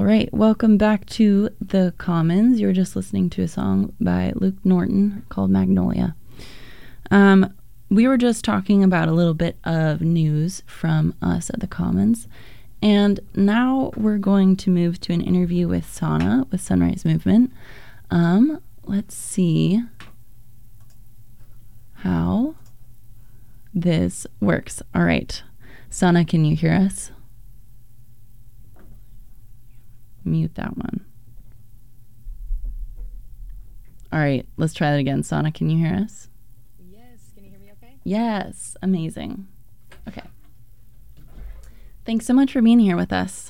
right, welcome back to The Commons. You were just listening to a song by Luke Norton called Magnolia. We were just talking about a little bit of news from us at The Commons, and now we're going to move to an interview with Sana with Sunrise Movement. Let's see how this works. All right, Sana, can you hear us? Mute that one. All right, let's try that again. Sana, can you hear us? Yes. Can you hear me okay? Yes. Amazing. Okay. Thanks so much for being here with us.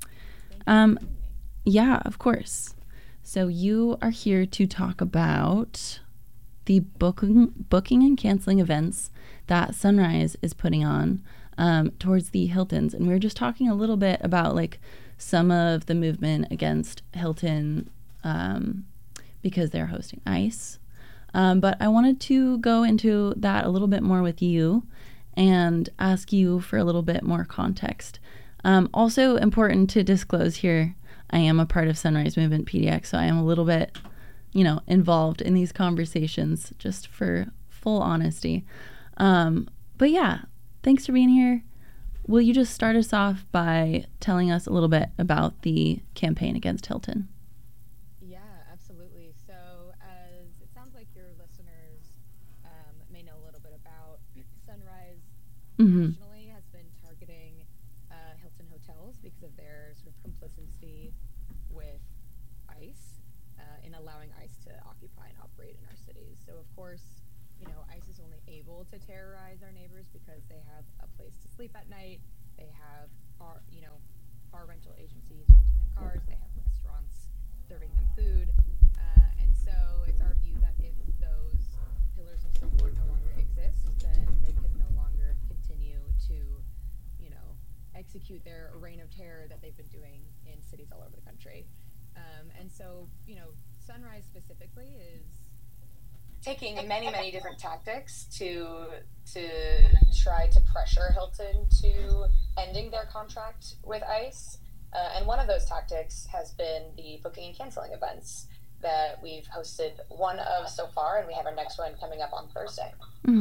Yeah, of course. So you are here to talk about the booking and canceling events that Sunrise is putting on towards the Hiltons. And we were just talking a little bit about like some of the movement against Hilton because they're hosting ICE. But I wanted to go into that a little bit more with you and ask you for a little bit more context. Also important to disclose here, I am a part of Sunrise Movement PDX, so I am a little bit, involved in these conversations just for full honesty. But yeah, thanks for being here. Will you just start us off by telling us a little bit about the campaign against Hilton? Yeah, absolutely. So as it sounds like your listeners may know a little bit about Sunrise nationally has been targeting Hilton hotels because of their sort of complicity with ICE in allowing ICE to occupy and operate in our cities. So of course, ICE is only able to terrorize our neighbors because they have a place to sleep at night. They have car rental agencies renting them cars. They have restaurants serving them food. And so it's our view that if those pillars of support no longer exist, then they can no longer continue to, execute their reign of terror that they've been doing in cities all over the country. And so, Sunrise specifically is taking many different tactics to try to pressure Hilton to ending their contract with ICE. And one of those tactics has been the booking and canceling events that we've hosted one of so far, and we have our next one coming up on Thursday.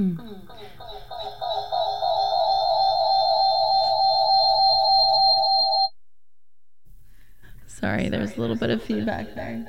Sorry, there's a little bit of feedback there.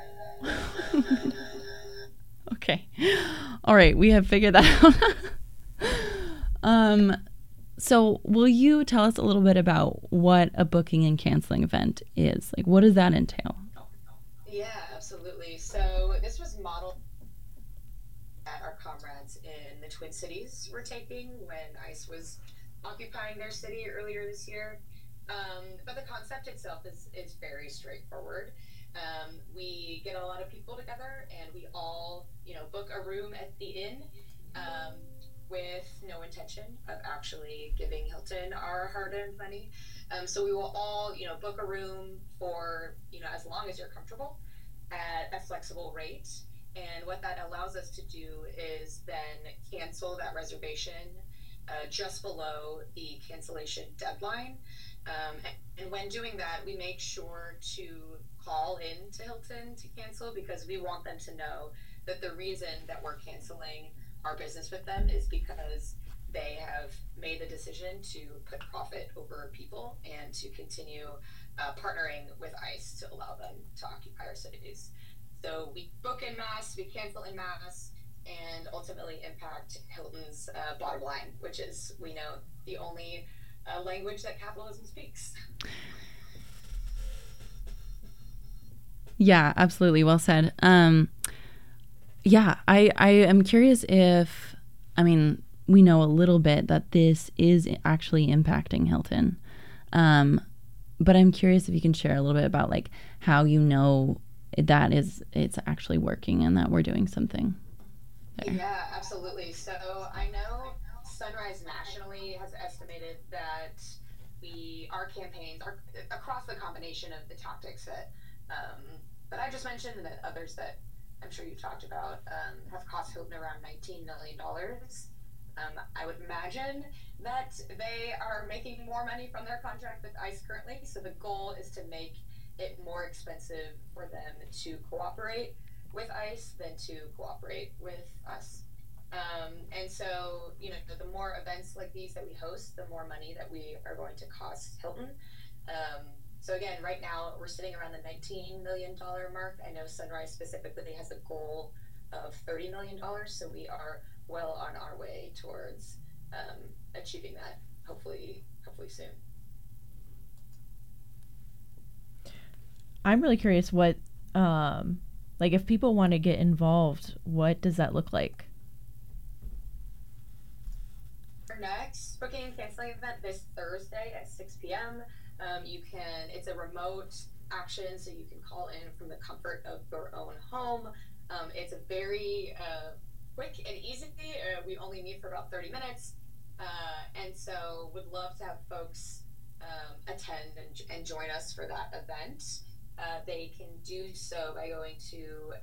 Okay. All right, we have figured that out. So will you tell us a little bit about what a booking and canceling event is? Like, what does that entail? Yeah, absolutely. So this was modeled that our comrades in the Twin Cities were taking when ICE was occupying their city earlier this year. But the concept itself is very straightforward. We get a lot of people together and we all, book a room at the inn with no intention of actually giving Hilton our hard-earned money. So we will all, book a room for, as long as you're comfortable at a flexible rate. And what that allows us to do is then cancel that reservation just below the cancellation deadline. And when doing that, we make sure to call in to Hilton to cancel because we want them to know that the reason that we're canceling our business with them is because they have made the decision to put profit over people and to continue partnering with ICE to allow them to occupy our cities. So we book en masse, we cancel en masse, and ultimately impact Hilton's bottom line, which is, we know, the only language that capitalism speaks. Yeah, absolutely. Well said. Yeah, I am curious if, we know a little bit that this is actually impacting Hilton. But I'm curious if you can share a little bit about like how that it's actually working and that we're doing something there. Yeah, absolutely. So I know Sunrise nationally has estimated that our campaigns are across the combination of the tactics that I just mentioned and that others that I'm sure you've talked about have cost Hilton around $19 million. I would imagine that they are making more money from their contract with ICE currently. So the goal is to make it more expensive for them to cooperate with ICE than to cooperate with us. And so, the more events like these that we host, the more money that we are going to cost Hilton. So again, right now we're sitting around the $19 million mark. I know Sunrise specifically has a goal of $30 million. So we are well on our way towards achieving that, hopefully soon. I'm really curious what, if people want to get involved, what does that look like? Our next booking and canceling event this Thursday at 6 p.m. It's a remote action, so you can call in from the comfort of your own home. It's a very quick and easy. We only meet for about 30 minutes. And so would love to have folks attend and join us for that event. They can do so by going to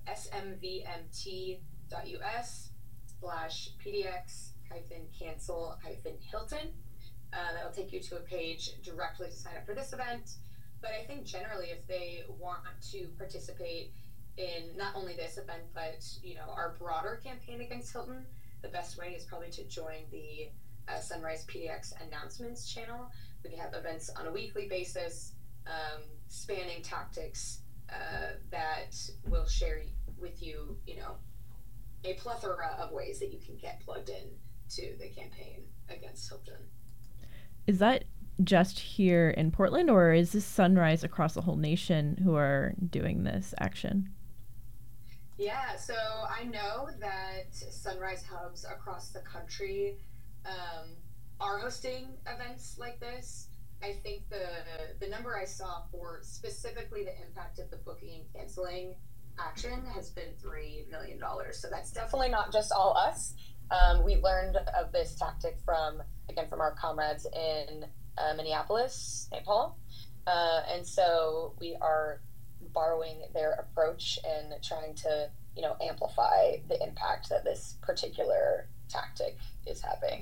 smvmt.us/pdx-cancel-Hilton. That'll take you to a page directly to sign up for this event. But I think generally if they want to participate in not only this event, but our broader campaign against Hilton, the best way is probably to join the Sunrise PDX announcements channel. We have events on a weekly basis, spanning tactics that will share with you, a plethora of ways that you can get plugged in to the campaign against Hilton. Is that just here in Portland, or is this Sunrise across the whole nation who are doing this action? Yeah, so I know that Sunrise hubs across the country are hosting events like this. I think the number I saw for specifically the impact of the booking and canceling action has been $3 million. So that's definitely not just all us. We learned of this tactic from our comrades in Minneapolis, St. Paul. And so we are borrowing their approach and trying to, amplify the impact that this particular tactic is having.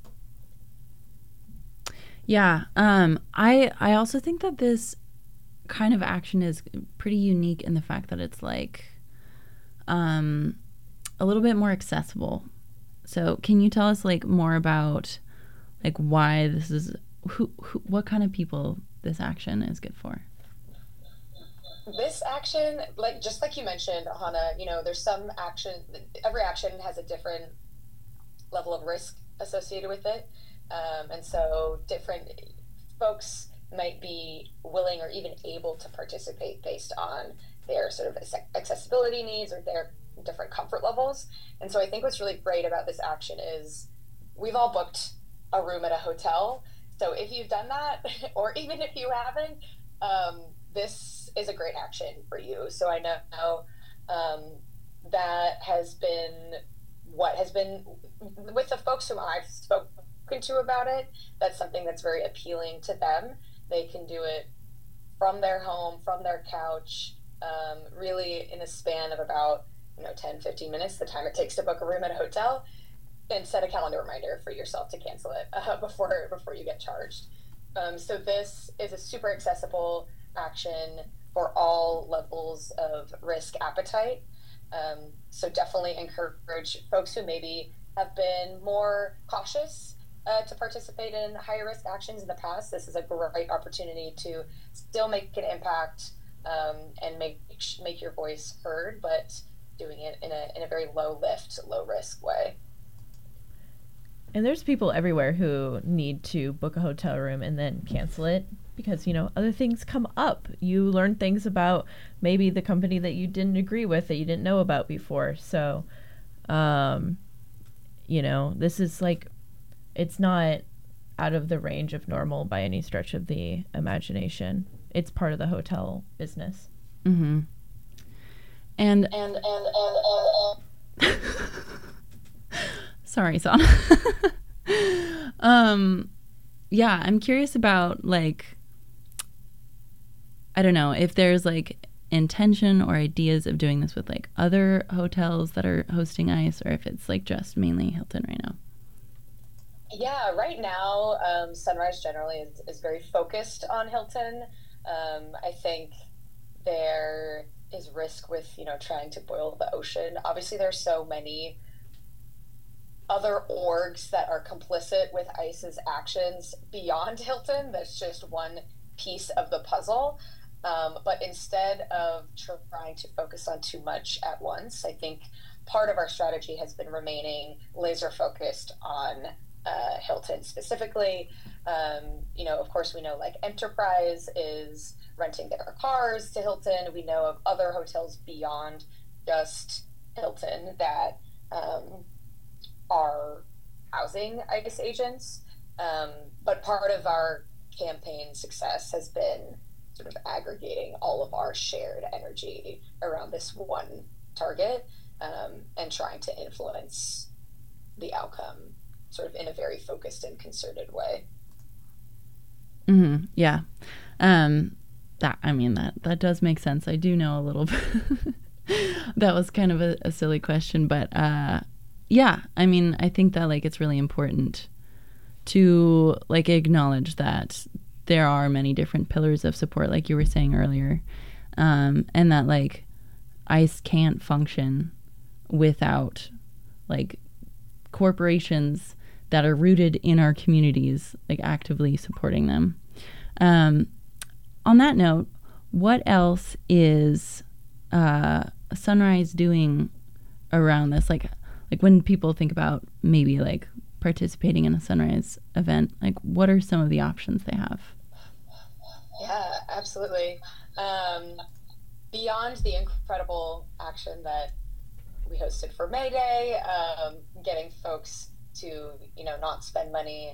Yeah. I also think that this kind of action is pretty unique in the fact that it's like a little bit more accessible. So can you tell us more about why this is, what kind of people this action is good for? This action, just like you mentioned, Hannah, there's some action, every action has a different level of risk associated with it. And so different folks might be willing or even able to participate based on their sort of accessibility needs or their different comfort levels. And so I think what's really great about this action is we've all booked a room at a hotel. So if you've done that, or even if you haven't, this is a great action for you. So I know that has been what has been with the folks whom I've spoken to about it. That's something that's very appealing to them. They can do it from their home, from their couch, really in a span of about 10, 15 minutes, the time it takes to book a room at a hotel, and set a calendar reminder for yourself to cancel it before you get charged. So this is a super accessible action for all levels of risk appetite. So definitely encourage folks who maybe have been more cautious to participate in higher risk actions in the past. This is a great opportunity to still make an impact and make your voice heard, but doing it in a very low risk way. And there's people everywhere who need to book a hotel room and then cancel it because, other things come up. You learn things about maybe the company that you didn't agree with, that you didn't know about before. So, this is it's not out of the range of normal by any stretch of the imagination. It's part of the hotel business. Mm-hmm. And sorry, Sana. Yeah, I'm curious about I don't know if there's intention or ideas of doing this with other hotels that are hosting ICE, or if it's just mainly Hilton right now. Yeah, right now, Sunrise generally is very focused on Hilton. I think there is risk with, trying to boil the ocean. Obviously, there's so many other orgs that are complicit with ICE's actions beyond Hilton. That's just one piece of the puzzle. But instead of trying to focus on too much at once, I think part of our strategy has been remaining laser focused on Hilton specifically. Of course, we know like Enterprise is renting their cars to Hilton. We know of other hotels beyond just Hilton that are housing ICE agents. But part of our campaign success has been sort of aggregating all of our shared energy around this one target, and trying to influence the outcome sort of in a very focused and concerted way. Mm-hmm. Yeah. That does make sense. I do know a little bit. That was kind of a silly question, but yeah, I think that like it's really important to like acknowledge that there are many different pillars of support, like you were saying earlier, and that like ICE can't function without like corporations that are rooted in our communities, like actively supporting them. On that note, what else is Sunrise doing around this? Like when people think about maybe like participating in a Sunrise event, like what are some of the options they have? Yeah, absolutely. Beyond the incredible action that we hosted for May Day, getting folks to, not spend money,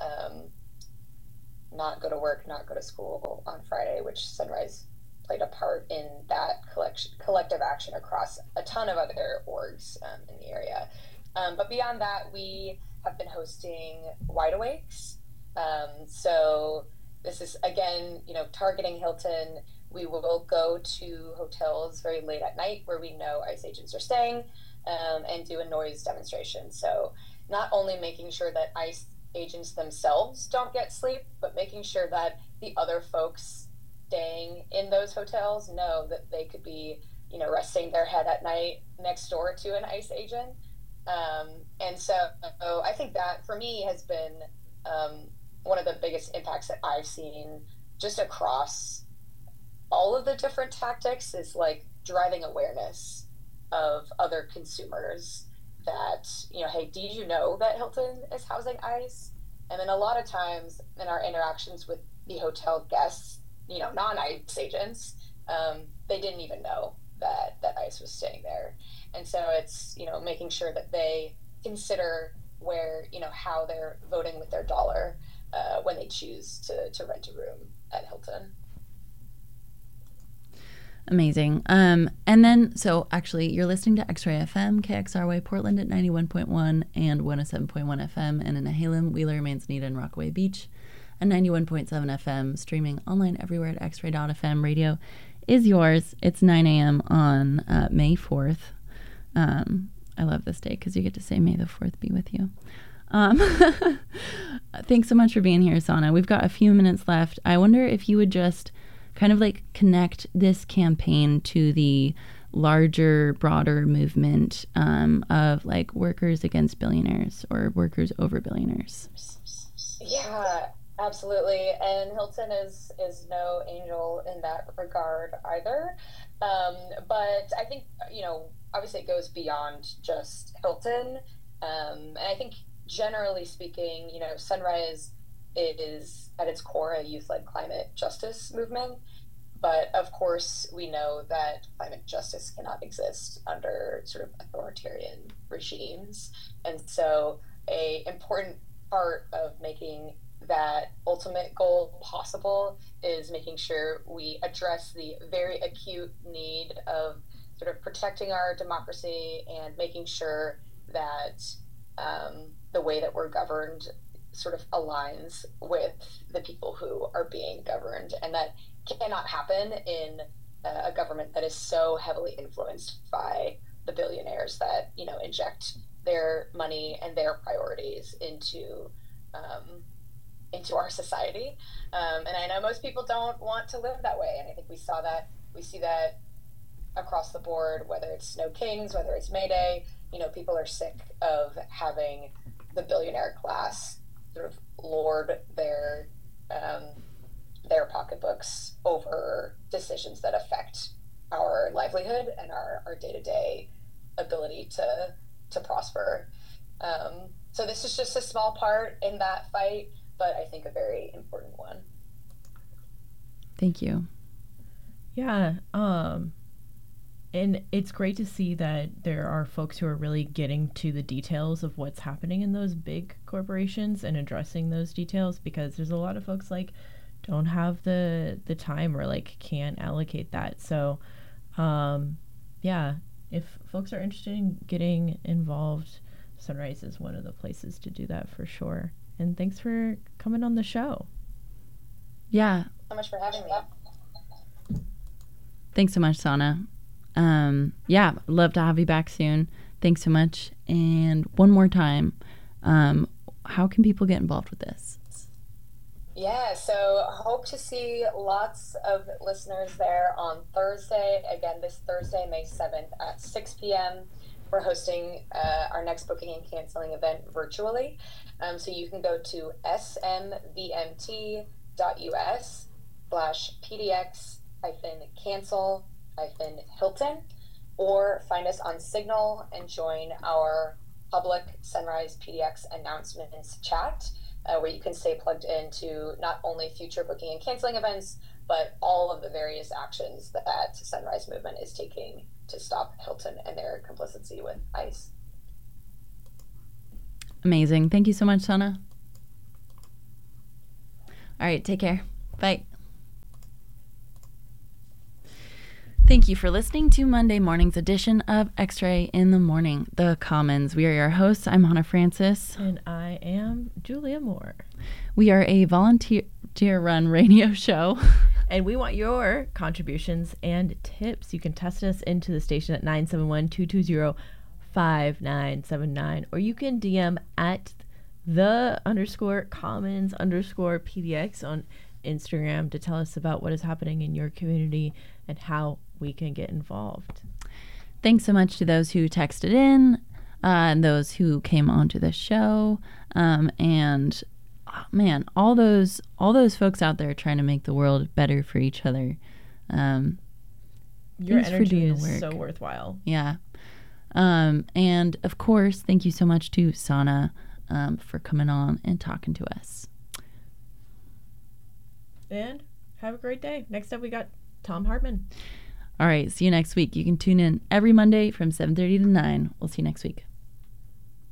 not go to work, not go to school on Friday, which Sunrise played a part in that collective action across a ton of other orgs in the area. But beyond that, we have been hosting Wide Awakes. So this is, again, targeting Hilton. We will go to hotels very late at night where we know ICE agents are staying, and do a noise demonstration. So not only making sure that ICE agents themselves don't get sleep, but making sure that the other folks staying in those hotels know that they could be, resting their head at night next door to an ICE agent. And so I think that for me has been one of the biggest impacts that I've seen just across all of the different tactics is like driving awareness of other consumers that, hey, did you know that Hilton is housing ICE? And then a lot of times in our interactions with the hotel guests, non-ICE agents, they didn't even know that ICE was staying there. And so it's, making sure that they consider where, how they're voting with their dollar when they choose to rent a room at Hilton. Amazing. And then, so actually, you're listening to X-Ray FM, KXRY Portland at 91.1 and 107.1 FM, and in Nehalem, Wheeler, Manzanita, and Rockaway Beach at 91.7 FM, streaming online everywhere at xray.fm. Radio is yours. It's 9 a.m. on May 4th. I love this day because you get to say May the 4th be with you. Thanks so much for being here, Sana. We've got a few minutes left. I wonder if you would just kind of like connect this campaign to the larger, broader movement of like workers against billionaires or workers over billionaires. Yeah, absolutely. And Hilton is no angel in that regard either. But I think, obviously it goes beyond just Hilton. And I think generally speaking, Sunrise is at its core a youth-led climate justice movement. But of course, we know that climate justice cannot exist under sort of authoritarian regimes. And so a important part of making that ultimate goal possible is making sure we address the very acute need of sort of protecting our democracy and making sure that the way that we're governed sort of aligns with the people who are being governed. And that cannot happen in a government that is so heavily influenced by the billionaires that, inject their money and their priorities into our society. And I know most people don't want to live that way. And I think we saw that We see that across the board, whether it's Snow Kings, whether it's May Day. People are sick of having the billionaire class sort of lord their pocketbooks over decisions that affect our livelihood and our day-to-day ability to prosper. So this is just a small part in that fight, but I think a very important one. Thank you. Yeah. And it's great to see that there are folks who are really getting to the details of what's happening in those big corporations and addressing those details, because there's a lot of folks like don't have the time or like can't allocate that. So yeah, if folks are interested in getting involved, Sunrise is one of the places to do that for sure. And thanks for coming on the show. Yeah. So much for having me. Thanks so much, Sana. Yeah, love to have you back soon. Thanks so much. And one more time, how can people get involved with this? Yeah, so hope to see lots of listeners there on Thursday. Again, this Thursday, May 7th at 6 p.m. We're hosting our next booking and canceling event virtually. So you can go to smvmt.us/pdx-cancel-Hilton, or find us on Signal and join our public Sunrise PDX announcements chat, where you can stay plugged into not only future booking and canceling events, but all of the various actions that Sunrise Movement is taking to stop Hilton and their complicity with ICE. Amazing. Thank you so much, Sana. All right, take care. Bye. Thank you for listening to Monday morning's edition of X-Ray in the Morning, The Commons. We are your hosts. I'm Hannah Francis. And I am Julia Moore. We are a volunteer-run radio show. And we want your contributions and tips. You can text us into the station at 971-220-5979, or you can DM at _commons_PDX on Instagram to tell us about what is happening in your community and how we can get involved. Thanks so much to those who texted in and those who came onto the show. And man, all those folks out there trying to make the world better for each other. Your energy is so worthwhile. Yeah. And of course, thank you so much to Sana for coming on and talking to us. And have a great day. Next up, we got Thom Hartmann. All right. See you next week. You can tune in every Monday from 7:30 to 9. We'll see you next week.